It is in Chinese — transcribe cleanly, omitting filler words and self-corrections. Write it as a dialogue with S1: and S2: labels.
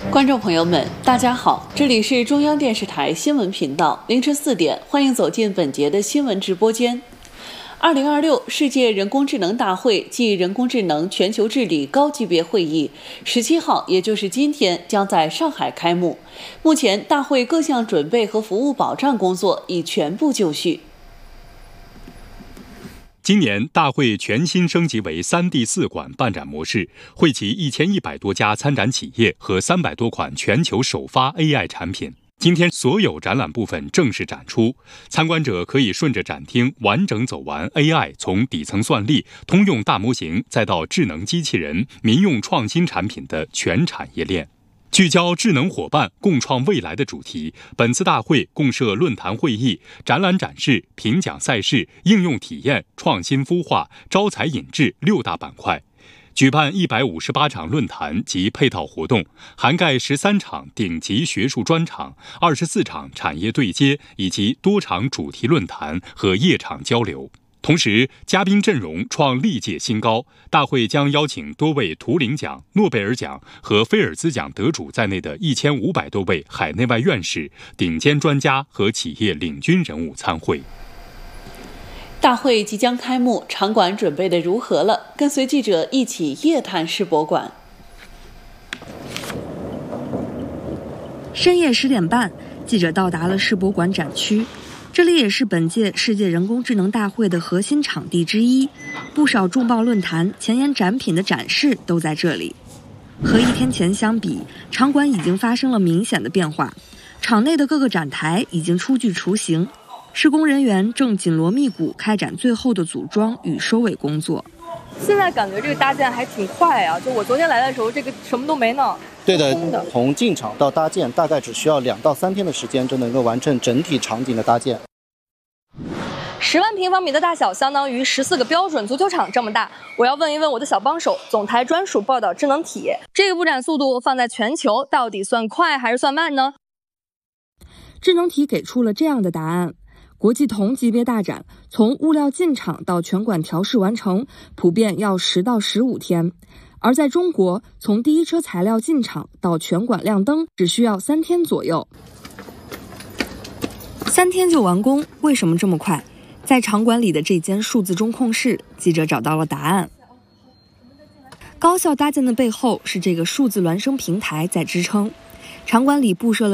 S1: 观众朋友们，大家好，这里是中央电视台新闻频道，凌晨4点，欢迎走进本节的新闻直播间。2026世界人工智能大会暨人工智能全球治理高级别会议17号，也就是今天，将在上海开幕。目前，大会各项准备和服务保障工作已全部就绪。
S2: 今年大会全新升级为3D4馆办展模式，汇集1100多家参展企业和300多款全球首发 AI 产品。今天所有展览部分正式展出，参观者可以顺着展厅完整走完 AI 从底层算力、通用大模型再到智能机器人、民用创新产品的全产业链。聚焦智能伙伴共创未来的主题，本次大会共设论坛会议、展览展示、评奖赛事、应用体验、创新孵化、招才引智6大板块，举办158场论坛及配套活动，涵盖13场顶级学术专场、24场产业对接以及多场主题论坛和夜场交流。同时，嘉宾阵容创历届新高，大会将邀请多位图灵奖、诺贝尔奖和菲尔兹奖得主在内的1500多位海内外院士、顶尖专家和企业领军人物参会。
S1: 大会即将开幕，场馆准备的如何了？跟随记者一起夜探世博馆。
S3: 深夜10点半，记者到达了世博馆展区。这里也是本届世界人工智能大会的核心场地之一，不少重磅论坛、前沿展品的展示都在这里。和1天前相比，场馆已经发生了明显的变化，场内的各个展台已经初具雏形，施工人员正紧锣密鼓开展最后的组装与收尾工作。
S4: 现在感觉这个搭建还挺快啊，就我昨天来的时候，这个什么都没呢。
S5: 对的，从进场到搭建大概只需要2到3天的时间就能够完成整体场景的搭建。
S4: 10万平方米的大小，相当于14个标准足球场这么大。我要问一问我的小帮手，总台专属报道智能体，这个布展速度放在全球到底算快还是算慢呢？
S3: 智能体给出了这样的答案：国际同级别大展，从物料进场到全馆调试完成，普遍要10到15天。而在中国，从第一车材料进场到全馆亮灯，只需要3天左右。3天就完工，为什么这么快？在场馆里的这间数字中控室，记者找到了答案。高效搭建的背后是这个数字孪生平台在支撑。场馆里布设了